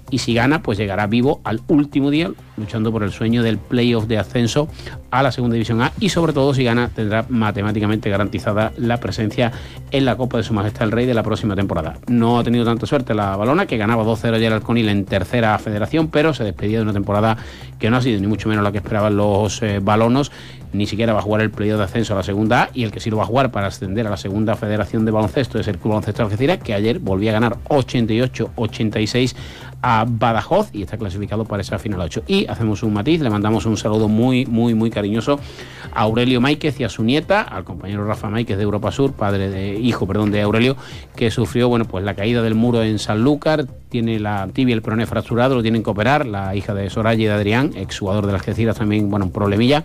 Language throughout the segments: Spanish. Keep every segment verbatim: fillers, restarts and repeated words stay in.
y si gana, pues llegará vivo al último día, luchando por el sueño del playoff de ascenso a la segunda división A, y sobre todo si gana tendrá matemáticamente garantizada la presencia en la Copa de Su Majestad el Rey de la próxima temporada. No ha tenido tanta suerte la Valona, que ganaba dos cero ayer al Conil en tercera federación, pero se despedía de una temporada que no ha sido ni mucho menos la que esperaban los eh, balonos. Ni siquiera va a jugar el playoff de ascenso a la segunda A, y el que sí lo va a jugar para ascender a la segunda federación de baloncesto es el Club Baloncesto Algeciras, que ayer volvía a ganar ochenta y ocho a ochenta y seis a Badajoz y está clasificado para esa final ocho. Y hacemos un matiz, le mandamos un saludo muy, muy, muy cariñoso a Aurelio Máiquez y a su nieta, al compañero Rafa Máiquez de Europa Sur, padre de hijo, perdón, de Aurelio, que sufrió, bueno, pues la caída del muro en Sanlúcar, tiene la tibia y el peroné fracturado, lo tienen que operar, la hija de Soraya y de Adrián, exjugador de las Algeciras también, bueno, un problemilla.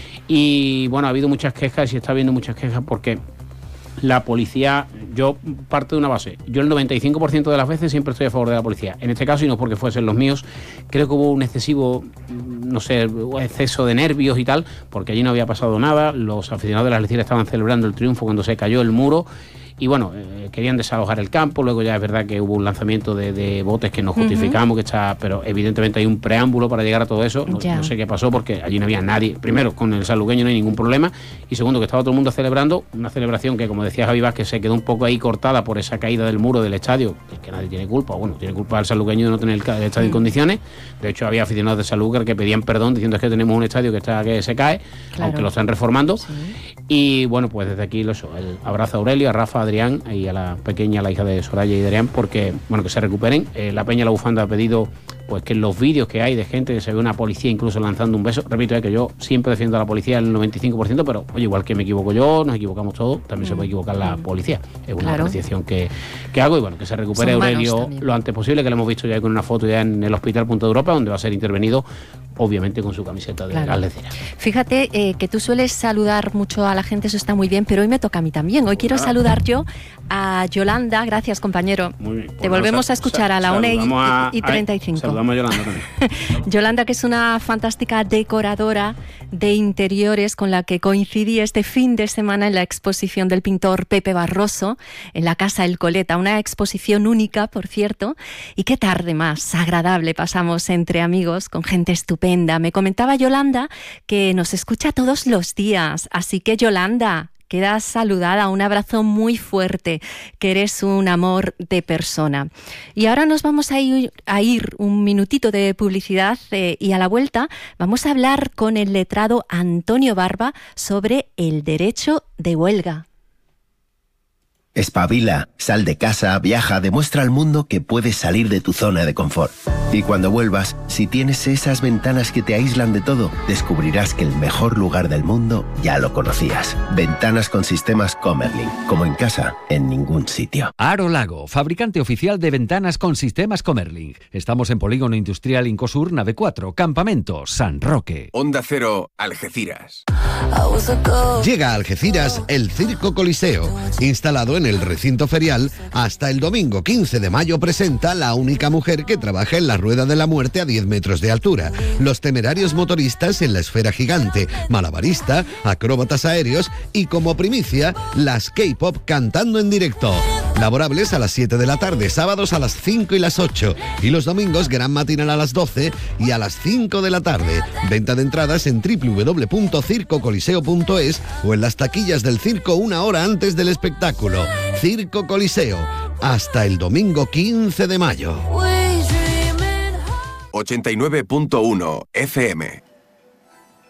Y bueno, ha habido muchas quejas y está habiendo muchas quejas porque la policía, yo parto de una base, yo el noventa y cinco por ciento de las veces siempre estoy a favor de la policía, en este caso, y no porque fuesen los míos, creo que hubo un excesivo, no sé, exceso de nervios y tal, porque allí no había pasado nada, los aficionados de las Algeciras estaban celebrando el triunfo cuando se cayó el muro. Y bueno, eh, querían desalojar el campo, luego ya es verdad que hubo un lanzamiento de, de botes que nos justificamos, uh-huh. que está, pero evidentemente hay un preámbulo para llegar a todo eso, no, no sé qué pasó porque allí no había nadie, primero con el sanluqueño no hay ningún problema, y segundo que estaba todo el mundo celebrando, una celebración que como decía Javi Vázquez se quedó un poco ahí cortada por esa caída del muro del estadio, que nadie tiene culpa, bueno, tiene culpa el sanluqueño de no tener el estadio uh-huh. en condiciones, de hecho había aficionados de Sanlúcar que pedían perdón diciendo es que tenemos un estadio que está que se cae, claro. aunque lo están reformando, sí. Y bueno, pues desde aquí los, el abrazo a Aurelio, a Rafa, a Adrián y a la pequeña, la hija de Soraya y Adrián, porque, bueno, que se recuperen. Eh, la Peña La Bufanda ha pedido, pues, que en los vídeos que hay de gente que se ve una policía incluso lanzando un beso, repito, eh, que yo siempre defiendo a la policía el noventa y cinco por ciento, pero, oye, igual que me equivoco yo, nos equivocamos todos, también mm. se puede equivocar la policía. Es una claro. apreciación que, que hago, y bueno, que se recupere Aurelio lo antes posible, que lo hemos visto ya con una foto ya en el Hospital Punta de Europa, donde va a ser intervenido, obviamente con su camiseta de claro. Algeciras. Fíjate eh, que tú sueles saludar mucho a la gente, eso está muy bien, pero hoy me toca a mí también. Hoy quiero saludar yo a Yolanda. Gracias, compañero. Muy bien. Te bueno, volvemos a escuchar a la una y treinta y cinco. Saludamos a Yolanda también. Yolanda, que es una fantástica decoradora de interiores con la que coincidí este fin de semana en la exposición del pintor Pepe Barroso en la Casa El Coleta. Una exposición única, por cierto. Y qué tarde más agradable pasamos entre amigos, con gente estupenda. Me comentaba Yolanda que nos escucha todos los días, así que Yolanda, quedas saludada, un abrazo muy fuerte, que eres un amor de persona. Y ahora nos vamos a ir, a ir un minutito de publicidad eh, y a la vuelta vamos a hablar con el letrado Antonio Barba sobre el derecho de huelga. Espabila, sal de casa, viaja, demuestra al mundo que puedes salir de tu zona de confort. Y cuando vuelvas, si tienes esas ventanas que te aíslan de todo, descubrirás que el mejor lugar del mundo ya lo conocías. Ventanas con sistemas Comerlin, como en casa, en ningún sitio. Aro Lago, fabricante oficial de ventanas con sistemas Comerlin. Estamos en Polígono Industrial Incosur, nave cuatro, Campamento, San Roque. Onda Cero, Algeciras. Llega a Algeciras el Circo Coliseo, instalado en el recinto ferial. Hasta el domingo quince de mayo presenta La única mujer que trabaja en la rueda de la muerte a diez metros de altura, Los temerarios motoristas en la esfera gigante, Malabarista, acróbatas aéreos y, como primicia, las K-pop cantando en directo. Laborables a las siete de la tarde, sábados a las cinco y las ocho, y los domingos gran matinal a las doce y a las cinco de la tarde. Venta de entradas en doble u doble u doble u punto circo coliseo punto es o en las taquillas del circo una hora antes del espectáculo. Circo Coliseo, hasta el domingo quince de mayo. ochenta y nueve punto uno F M.